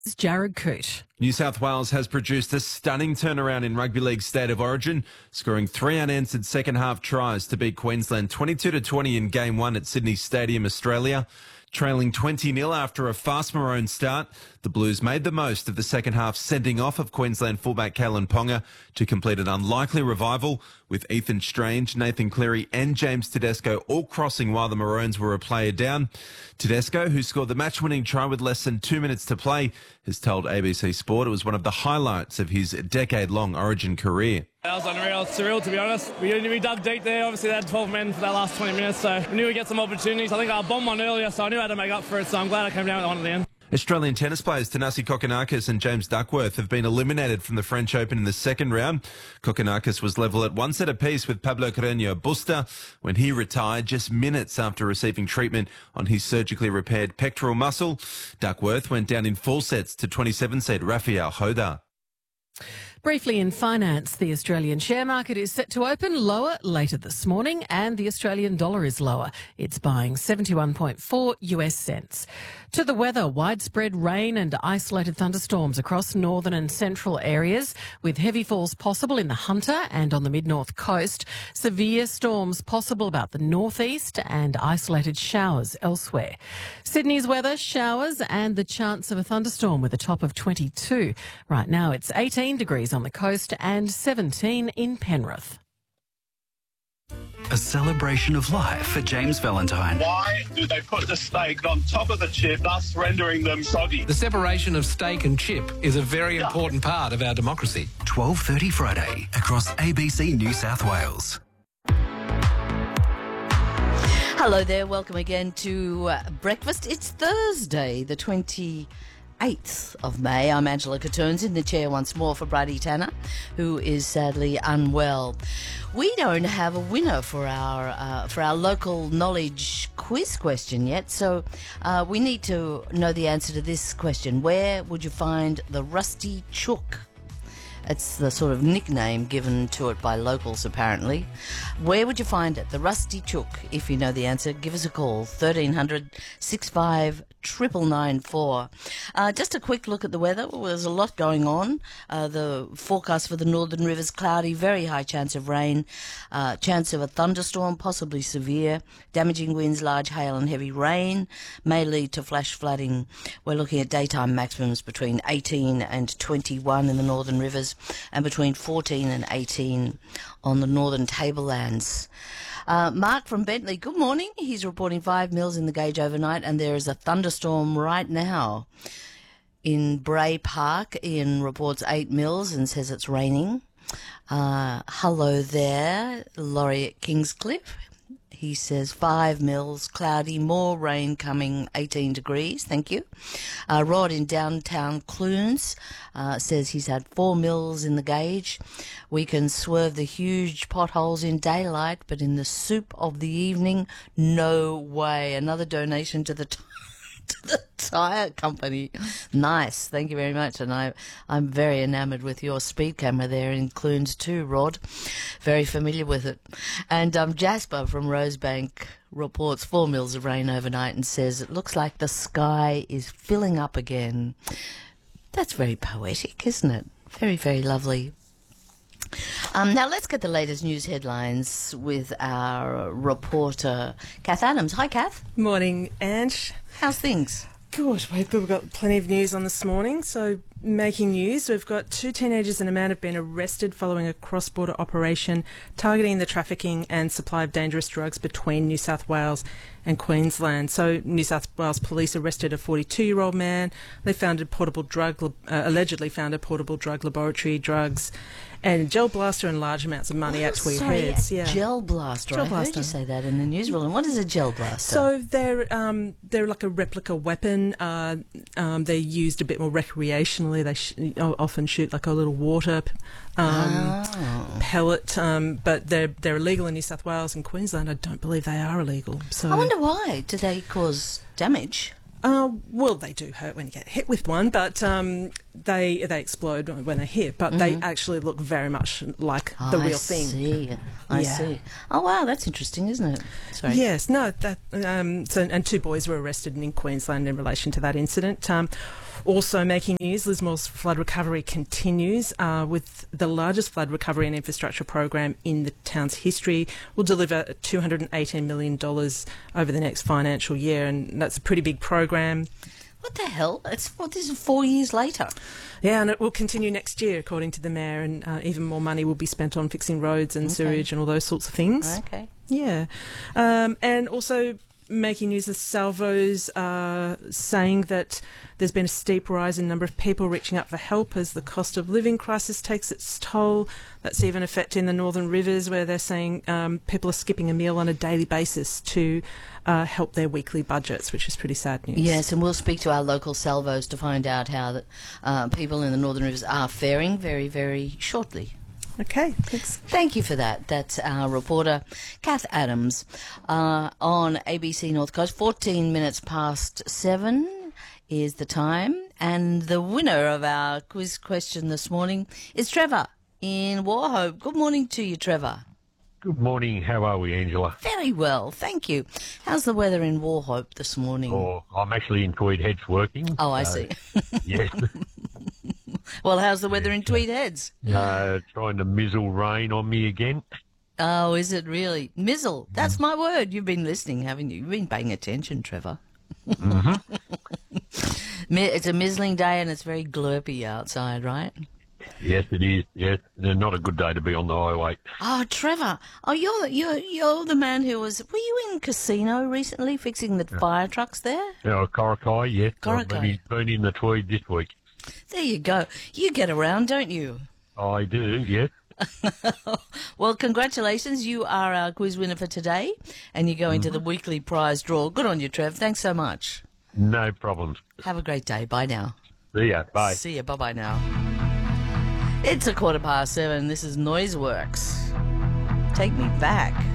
Jared Coote. New South Wales has produced a stunning turnaround in Rugby League State of Origin, scoring 3 unanswered second-half tries to beat Queensland 22-20 in Game 1 at Sydney Stadium, Australia. Trailing 20-0 after a fast Maroon start, the Blues made the most of the second half sending off of Queensland fullback Kalyn Ponga to complete an unlikely revival, with Ethan Strange, Nathan Cleary and James Tedesco all crossing while the Maroons were a player down. Tedesco, who scored the match-winning try with less than 2 minutes to play, has told ABC Sport it was one of the highlights of his decade-long Origin career. That was unreal, surreal to be honest. We dug deep there, obviously they had 12 men for that last 20 minutes, so we knew we'd get some opportunities. I think I bombed one earlier, so I knew I had to make up for it, so I'm glad I came down with one at the end. Australian tennis players Thanasi Kokkinakis and James Duckworth have been eliminated from the French Open in the second round. Kokkinakis was level at 1 set apiece with Pablo Carreño Busta when he retired just minutes after receiving treatment on his surgically repaired pectoral muscle. Duckworth went down in 4 sets to 27-seed Rafael Hoda. Briefly in finance, the Australian share market is set to open lower later this morning and the Australian dollar is lower. It's buying 71.4 US cents. To the weather, widespread rain and isolated thunderstorms across northern and central areas with heavy falls possible in the Hunter and on the mid-north coast. Severe storms possible about the northeast and isolated showers elsewhere. Sydney's weather, showers and the chance of a thunderstorm with a top of 22. Right now it's 18 degrees on the coast and 17 in Penrith. A celebration of life for James Valentine. Why do they put the steak on top of the chip, thus rendering them soggy? The separation of steak and chip is a very important part of our democracy. 12:30 Friday across ABC New South Wales. Hello there, welcome again to Breakfast. It's Thursday, the 28th of May. I'm Angela Catterns in the chair once more for Bridie Tanner, who is sadly unwell. We don't have a winner for our local knowledge quiz question yet, so we need to know the answer to this question. Where would you find the rusty chook? It's the sort of nickname given to it by locals, apparently. Where would you find it? The rusty chook. If you know the answer, give us a call, 1300 65 99994. Just a quick look at the weather. Well, there's a lot going on. The forecast for the Northern Rivers, cloudy, very high chance of rain, chance of a thunderstorm, possibly severe, damaging winds, large hail and heavy rain, may lead to flash flooding. We're looking at daytime maximums between 18 and 21 in the Northern Rivers and between 14 and 18 on the northern tablelands. Mark from Bentley, good morning. He's reporting 5 mils in the gauge overnight and there is a thunderstorm right now in Bray Park. Ian reports 8 mils and says it's raining. Hello there, Laurie at Kingscliff. He says 5 mils, cloudy, more rain coming, 18 degrees. Thank you. Rod in downtown Clunes says he's had 4 mils in the gauge. We can swerve the huge potholes in daylight, but in the soup of the evening, no way. Another donation to the tyre company. Nice. Thank you very much. And I'm very enamoured with your speed camera there in Clunes too, Rod. Very familiar with it. And Jasper from Rosebank reports 4 mils of rain overnight and says it looks like the sky is filling up again. That's very poetic, isn't it? Very, very lovely. Now let's get the latest news headlines with our reporter, Kath Adams. Hi, Kath. Morning, Ange. How's things? Good. We've got plenty of news on this morning. So, making news, we've got 2 teenagers and a man have been arrested following a cross-border operation targeting the trafficking and supply of dangerous drugs between New South Wales and Queensland. So, New South Wales police arrested a 42-year-old man. They allegedly found a portable drug laboratory, drugs, and gel blaster and large amounts of money out to your heads. Yeah. Gel blaster. I heard you say that in the newsreel. And what is a gel blaster? So they're like a replica weapon. They're used a bit more recreationally. They often shoot like a little water pellet, but they're illegal in New South Wales and Queensland. I don't believe they are illegal. So I wonder why. Do they cause damage? Well, they do hurt when you get hit with one, but they explode when they hit, but they actually look very much like the real thing. I see. Oh, wow, that's interesting, isn't it? Sorry. Yes, no, that and 2 boys were arrested in Queensland in relation to that incident. Also making news, Lismore's flood recovery continues with the largest flood recovery and infrastructure program in the town's history. Will deliver $218 million over the next financial year, and that's a pretty big program. What the hell? This is 4 years later. Yeah, and it will continue next year, according to the Mayor, and even more money will be spent on fixing roads and sewage and all those sorts of things. Okay. Yeah. And also making news, the Salvos saying that there's been a steep rise in number of people reaching out for help as the cost of living crisis takes its toll. That's even affecting the Northern Rivers, where they're saying people are skipping a meal on a daily basis to help their weekly budgets, which is pretty sad news. Yes, and we'll speak to our local Salvos to find out how people in the Northern Rivers are faring very, very shortly. Okay, thanks. Thank you for that. That's our reporter, Kath Adams, on ABC North Coast. 14 minutes past 7 is the time. And the winner of our quiz question this morning is Trevor in Wauchope. Good morning to you, Trevor. Good morning. How are we, Angela? Very well, thank you. How's the weather in Wauchope this morning? Oh, I'm actually in Tweed Heads working. Oh, I see. Yes. Well, how's the weather in Tweed Heads? Trying to mizzle rain on me again. Oh, is it really? Mizzle. That's my word. You've been listening, haven't you? You've been paying attention, Trevor. Mm-hmm. It's a mizzling day and it's very glurpy outside, right? Yes, it is. Yes, not a good day to be on the highway. Oh, Trevor. Oh, you're the man who was. Were you in Casino recently, fixing the fire trucks there? Coracai, yes. Coracai. I've been in the Tweed this week. There you go. You get around, don't you? I do, yes. Well, congratulations. You are our quiz winner for today, and you go into the weekly prize draw. Good on you, Trev. Thanks so much. No problems. Have a great day. Bye now. See ya. Bye. See ya. Bye-bye now. It's 7:15. This is Noiseworks. Take me back.